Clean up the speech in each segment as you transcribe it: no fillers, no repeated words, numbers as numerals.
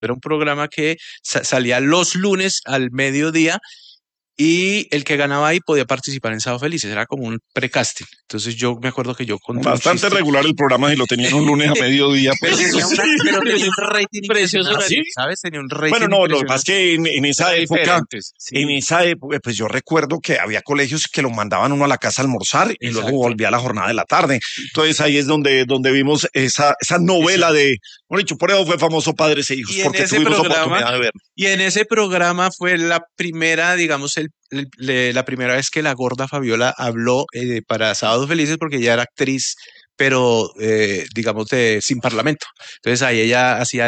Era un programa que salía los lunes al mediodía y el que ganaba ahí podía participar en Sábado Felices, era como un precasting. Entonces yo me acuerdo que yo conté bastante regular el programa si lo tenían un lunes a mediodía. Pero tenía, pero tenía un rating Precioso impresionante, ¿sabes? Tenía un rating Bueno, no, lo que impresionante. pasa es que en esa época, Sí. en esa época, pues yo recuerdo que había colegios que lo mandaban uno a la casa a almorzar y luego volvía a la jornada de la tarde. Entonces ahí es donde vimos esa novela de, bueno, dicho, por eso fue famoso Padres e Hijos, porque tuvimos oportunidad de ver. Y en ese programa fue la primera, digamos, la primera vez que la gorda Fabiola habló para Sábados Felices, porque ella era actriz, pero digamos sin parlamento. Entonces ahí ella hacía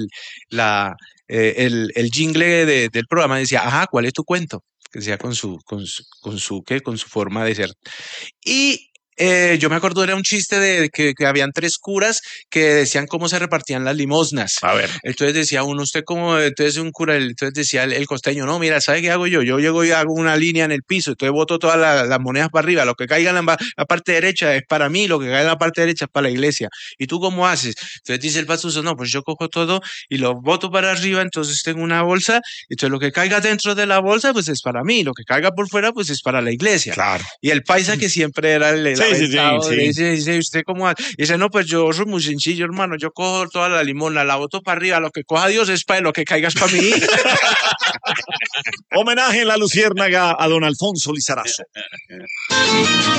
el jingle del programa, decía, ajá, ¿cuál es tu cuento? Que decía con su forma de ser. Y yo me acuerdo, era un chiste de que habían 3 curas que decían cómo se repartían las limosnas. A ver. Entonces decía uno, usted como, entonces un cura, entonces decía el costeño, no, mira, ¿sabe qué hago yo? Yo llego y hago una línea en el piso, entonces boto todas las monedas para arriba, lo que caiga en la parte derecha es para mí, lo que caiga en la parte derecha es para la iglesia. ¿Y tú cómo haces? Entonces dice el pastuso, no, pues yo cojo todo y lo boto para arriba, entonces tengo una bolsa, entonces lo que caiga dentro de la bolsa, pues es para mí, lo que caiga por fuera, pues es para la iglesia. Claro. Y el paisa que siempre era el Sí. dice, ¿usted cómo hace? Dice, no, pues yo soy muy sencillo, hermano, yo cojo toda la limona, la boto para arriba, lo que coja Dios es para él, lo que caiga es para mí. Homenaje en La Luciérnaga a don Alfonso Lizarazo.